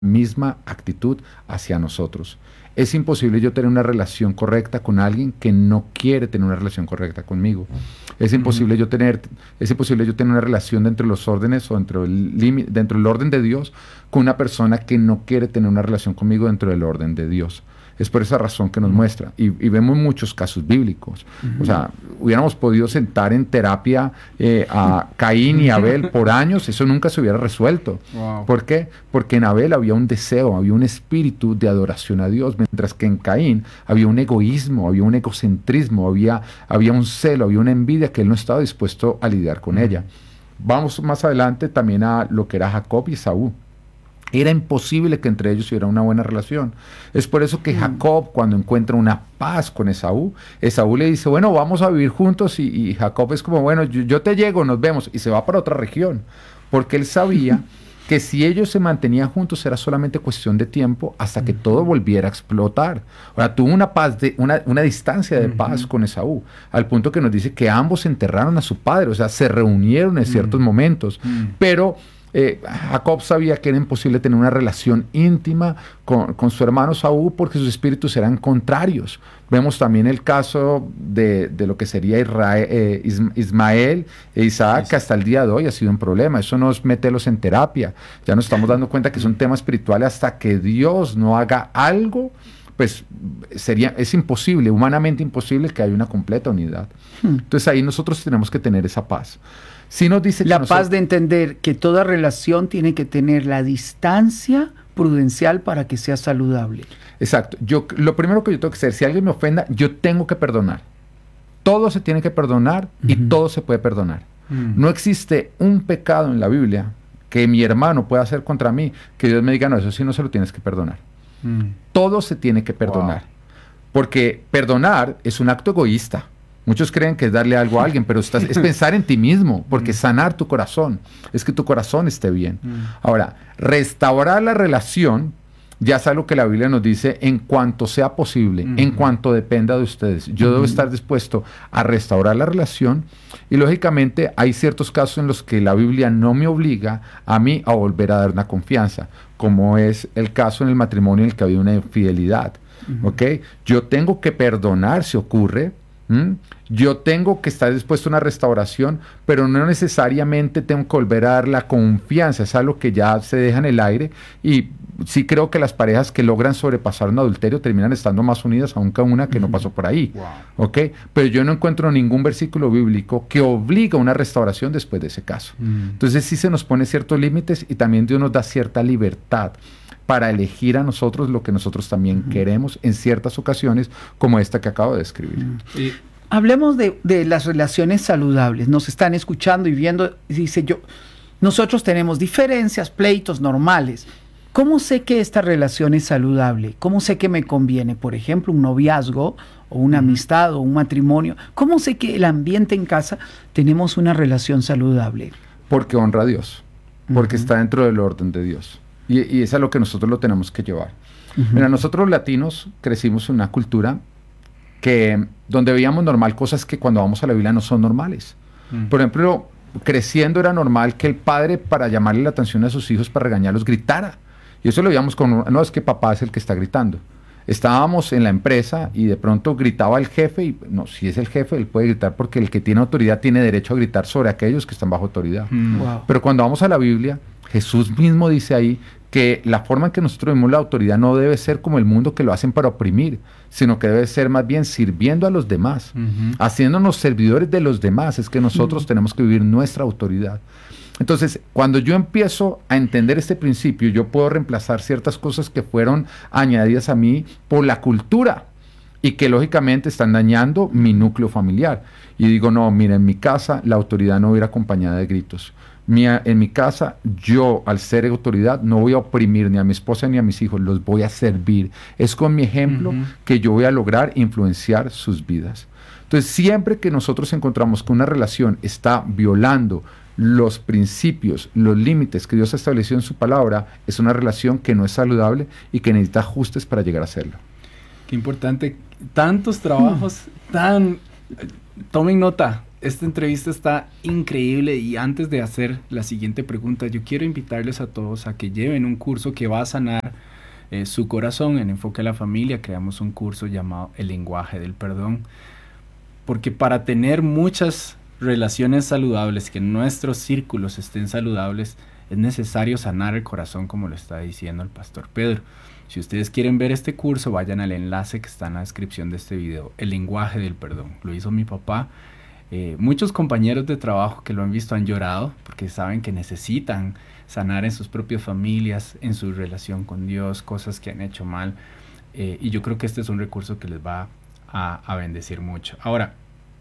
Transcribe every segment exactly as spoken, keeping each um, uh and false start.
misma actitud hacia nosotros. Es imposible yo tener una relación correcta con alguien que no quiere tener una relación correcta conmigo. Es imposible yo tener, es imposible yo tener una relación dentro de los órdenes o dentro del límite, dentro del orden de Dios con una persona que no quiere tener una relación conmigo dentro del orden de Dios. Es por esa razón que nos muestra. Y, y vemos muchos casos bíblicos. Uh-huh. O sea, hubiéramos podido sentar en terapia eh, a Caín y Abel por años, eso nunca se hubiera resuelto. Wow. ¿Por qué? Porque en Abel había un deseo, había un espíritu de adoración a Dios, mientras que en Caín había un egoísmo, había un egocentrismo, había, había un celo, había una envidia que él no estaba dispuesto a lidiar con uh-huh. ella. Vamos más adelante también a lo que era Jacob y Esaú. Era imposible que entre ellos hubiera una buena relación. Es por eso que Jacob, cuando encuentra una paz con Esaú, Esaú le dice, bueno, vamos a vivir juntos, y, y Jacob es como, bueno, yo, yo te llego, nos vemos, y se va para otra región, porque él sabía que si ellos se mantenían juntos era solamente cuestión de tiempo hasta que todo volviera a explotar. Ahora, tuvo una paz, de, una, una distancia de paz uh-huh. con Esaú, al punto que nos dice que ambos enterraron a su padre, o sea, se reunieron en ciertos uh-huh. momentos, uh-huh. pero... Eh, Jacob sabía que era imposible tener una relación íntima con, con su hermano Esaú porque sus espíritus eran contrarios. Vemos también el caso de, de lo que sería Israel, eh, Ismael e Isaac, que hasta el día de hoy ha sido un problema. Eso no es meterlos en terapia. Ya nos estamos dando cuenta que es un tema espiritual. Hasta que Dios no haga algo, pues sería, es imposible, humanamente imposible que haya una completa unidad. Hmm. Entonces ahí nosotros tenemos que tener esa paz. Sí nos dice la que nosotros, paz de entender que toda relación tiene que tener la distancia prudencial para que sea saludable. Exacto. Yo, lo primero que yo tengo que hacer, si alguien me ofenda, yo tengo que perdonar. Todo se tiene que perdonar y uh-huh. todo se puede perdonar. Uh-huh. No existe un pecado en la Biblia que mi hermano pueda hacer contra mí, que Dios me diga, no, eso sí no se lo tienes que perdonar. Uh-huh. Todo se tiene que perdonar. Wow. Porque perdonar es un acto egoísta. Muchos creen que es darle algo a alguien, pero estás, es pensar en ti mismo, porque sanar tu corazón, es que tu corazón esté bien. Ahora, restaurar la relación ya es algo que la Biblia nos dice en cuanto sea posible, uh-huh. en cuanto dependa de ustedes. Yo uh-huh. debo estar dispuesto a restaurar la relación y lógicamente hay ciertos casos en los que la Biblia no me obliga a mí a volver a dar una confianza, como es el caso en el matrimonio en el que había una infidelidad. Uh-huh. ¿Okay? Yo tengo que perdonar si ocurre. ¿Mm? Yo tengo que estar dispuesto a una restauración, pero no necesariamente tengo que volver a dar la confianza. Es algo que ya se deja en el aire y sí creo que las parejas que logran sobrepasar un adulterio terminan estando más unidas aún que una que uh-huh. no pasó por ahí. Wow. ¿Okay? Pero yo no encuentro ningún versículo bíblico que obliga a una restauración después de ese caso. Uh-huh. Entonces sí se nos pone ciertos límites y también Dios nos da cierta libertad para elegir a nosotros lo que nosotros también uh-huh. queremos en ciertas ocasiones, como esta que acabo de describir. Uh-huh. Y hablemos de, de las relaciones saludables. Nos están escuchando y viendo, dice yo, nosotros tenemos diferencias, pleitos normales. ¿Cómo sé que esta relación es saludable? ¿Cómo sé que me conviene? Por ejemplo, un noviazgo o una uh-huh. amistad o un matrimonio. ¿Cómo sé que el ambiente en casa tenemos una relación saludable? Porque honra a Dios, porque uh-huh. está dentro del orden de Dios. Y, y es a lo que nosotros lo tenemos que llevar. Uh-huh. Mira, nosotros los latinos crecimos en una cultura que, donde veíamos normal cosas que cuando vamos a la Biblia no son normales. Uh-huh. Por ejemplo, creciendo era normal que el padre, para llamarle la atención a sus hijos, para regañarlos, gritara. Y eso lo veíamos con, no es que papá es el que está gritando. Estábamos en la empresa y de pronto gritaba el jefe, y no, si es el jefe, él puede gritar porque el que tiene autoridad tiene derecho a gritar sobre aquellos que están bajo autoridad. Uh-huh. Wow. Pero cuando vamos a la Biblia, Jesús mismo dice ahí que la forma en que nosotros vemos la autoridad no debe ser como el mundo, que lo hacen para oprimir, sino que debe ser más bien sirviendo a los demás, uh-huh. haciéndonos servidores de los demás. Es que nosotros uh-huh. tenemos que vivir nuestra autoridad. Entonces, cuando yo empiezo a entender este principio, yo puedo reemplazar ciertas cosas que fueron añadidas a mí por la cultura y que lógicamente están dañando mi núcleo familiar. Y digo, no, mira, en mi casa la autoridad no va a ir acompañada de gritos. Mía, en mi casa, yo, al ser autoridad, no voy a oprimir ni a mi esposa ni a mis hijos, los voy a servir. Es con mi ejemplo uh-huh. que yo voy a lograr influenciar sus vidas. Entonces, siempre que nosotros encontramos que una relación está violando los principios, los límites que Dios ha establecido en su palabra, es una relación que no es saludable y que necesita ajustes para llegar a serlo. Qué importante. Tantos trabajos, tan... Tomen nota. esta entrevista está increíble y antes de hacer la siguiente pregunta, yo quiero invitarles a todos a que lleven un curso que va a sanar eh, su corazón. En Enfoque a la Familia creamos un curso llamado El lenguaje del perdón, porque para tener muchas relaciones saludables, que nuestros círculos estén saludables, es necesario sanar el corazón, como lo está diciendo el pastor Pedro. Si ustedes quieren ver este curso, vayan al enlace que está en la descripción de este video, El lenguaje del perdón. Lo hizo mi papá. Eh, muchos compañeros de trabajo que lo han visto han llorado porque saben que necesitan sanar en sus propias familias, en su relación con Dios, cosas que han hecho mal. Eh, y yo creo que este es un recurso que les va a, a bendecir mucho. Ahora,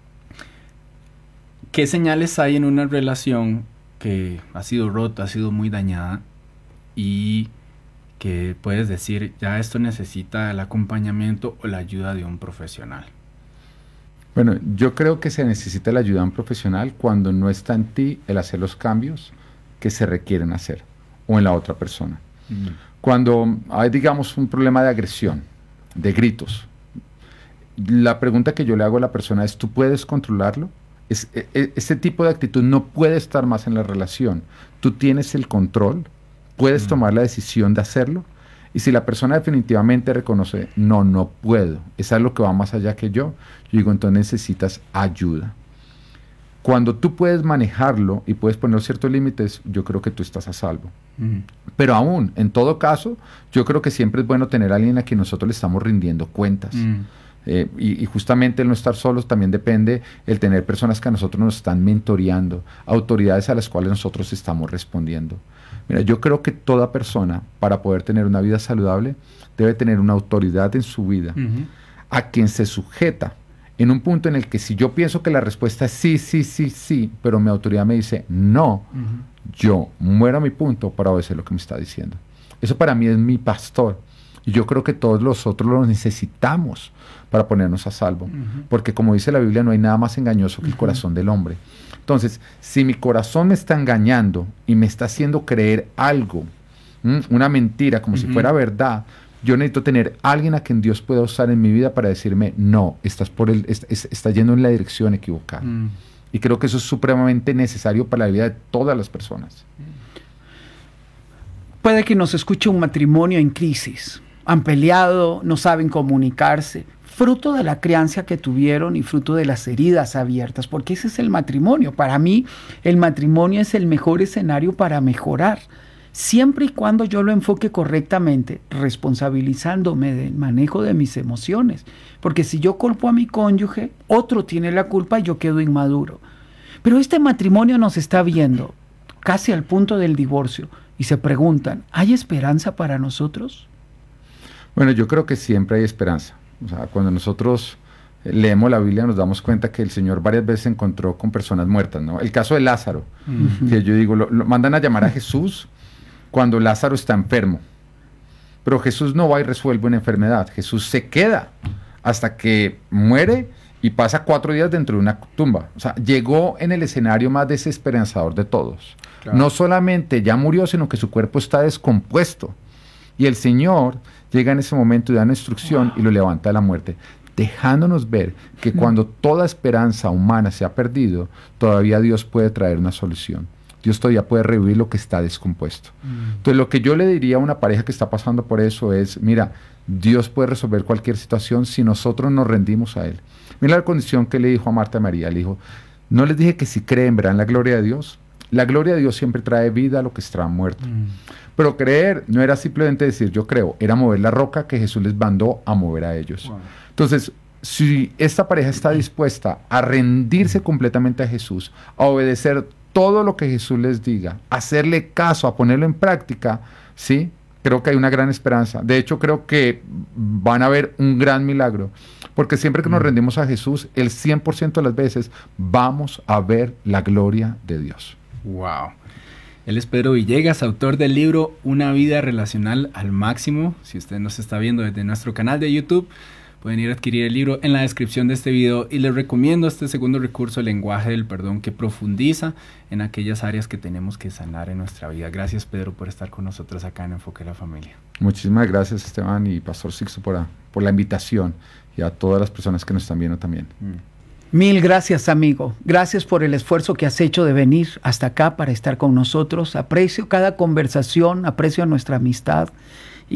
¿qué señales hay en una relación que ha sido rota, ha sido muy dañada y que puedes decir, ya esto necesita el acompañamiento o la ayuda de un profesional? Bueno, yo creo que se necesita la ayuda de un profesional cuando no está en ti el hacer los cambios que se requieren hacer o en la otra persona. Mm. Cuando hay, digamos, un problema de agresión, de gritos, la pregunta que yo le hago a la persona es, ¿tú puedes controlarlo? Es, es, ese tipo de actitud no puede estar más en la relación. Tú tienes el control, puedes mm. tomar la decisión de hacerlo, y si la persona definitivamente reconoce, no, no puedo, es algo que va más allá que yo, yo digo, entonces necesitas ayuda. Cuando tú puedes manejarlo y puedes poner ciertos límites, yo creo que tú estás a salvo. Mm. Pero aún, en todo caso, yo creo que siempre es bueno tener a alguien a quien nosotros le estamos rindiendo cuentas. Mm. Eh, y, y justamente el no estar solos también depende el tener personas que a nosotros nos están mentoreando, autoridades a las cuales nosotros estamos respondiendo. Mira, yo creo que toda persona, para poder tener una vida saludable, debe tener una autoridad en su vida, uh-huh. a quien se sujeta en un punto en el que si yo pienso que la respuesta es sí, sí, sí, sí, pero mi autoridad me dice no, uh-huh. yo muero a mi punto para obedecer lo que me está diciendo. Eso para mí es mi pastor. Y yo creo que todos nosotros lo necesitamos para ponernos a salvo. Uh-huh. Porque como dice la Biblia, no hay nada más engañoso que el uh-huh. corazón del hombre. Entonces, si mi corazón me está engañando y me está haciendo creer algo, ¿m? una mentira, como uh-huh. si fuera verdad, yo necesito tener a alguien a quien Dios pueda usar en mi vida para decirme, no, estás por el, est- est- estás yendo en la dirección equivocada. Uh-huh. Y creo que eso es supremamente necesario para la vida de todas las personas. Puede que nos escuche un matrimonio en crisis. Han peleado, no saben comunicarse, fruto de la crianza que tuvieron y fruto de las heridas abiertas, porque ese es el matrimonio. Para mí, el matrimonio es el mejor escenario para mejorar, siempre y cuando yo lo enfoque correctamente, responsabilizándome del manejo de mis emociones, porque si yo culpo a mi cónyuge, otro tiene la culpa y yo quedo inmaduro. Pero este matrimonio nos está viendo casi al punto del divorcio y se preguntan, ¿hay esperanza para nosotros? Bueno, yo creo que siempre hay esperanza. O sea, cuando nosotros leemos la Biblia nos damos cuenta que el Señor varias veces se encontró con personas muertas, ¿no? El caso de Lázaro, uh-huh. que yo digo, lo, lo mandan a llamar a Jesús cuando Lázaro está enfermo. Pero Jesús no va y resuelve una enfermedad. Jesús se queda hasta que muere y pasa cuatro días dentro de una tumba. O sea, llegó en el escenario más desesperanzador de todos. Claro. No solamente ya murió, sino que su cuerpo está descompuesto. Y el Señor llega en ese momento y da una instrucción wow. y lo levanta de la muerte, dejándonos ver que no. cuando toda esperanza humana se ha perdido, todavía Dios puede traer una solución. Dios todavía puede revivir lo que está descompuesto. Mm. Entonces, lo que yo le diría a una pareja que está pasando por eso es, mira, Dios puede resolver cualquier situación si nosotros nos rendimos a Él. Mira la condición que le dijo a Marta y María. Le dijo, no les dije que si creen verán la gloria de Dios. La gloria de Dios siempre trae vida a lo que está muerto. Mm. Pero creer no era simplemente decir yo creo, era mover la roca que Jesús les mandó a mover a ellos. Wow. Entonces, si esta pareja está dispuesta a rendirse completamente a Jesús, a obedecer todo lo que Jesús les diga, a hacerle caso, a ponerlo en práctica, ¿sí? Creo que hay una gran esperanza. De hecho, creo que van a ver un gran milagro. Porque siempre que nos rendimos a Jesús, el cien por ciento de las veces vamos a ver la gloria de Dios. Wow. Él es Pedro Villegas, autor del libro Una vida relacional al máximo. Si usted nos está viendo desde nuestro canal de YouTube, pueden ir a adquirir el libro en la descripción de este video. Y les recomiendo este segundo recurso, el lenguaje del perdón, que profundiza en aquellas áreas que tenemos que sanar en nuestra vida. Gracias, Pedro, por estar con nosotros acá en Enfoque a la Familia. Muchísimas gracias, Esteban y Pastor Sixto, por, a, por la invitación y a todas las personas que nos están viendo también. Mm. Mil gracias, amigo. Gracias por el esfuerzo que has hecho de venir hasta acá para estar con nosotros. Aprecio cada conversación, aprecio nuestra amistad.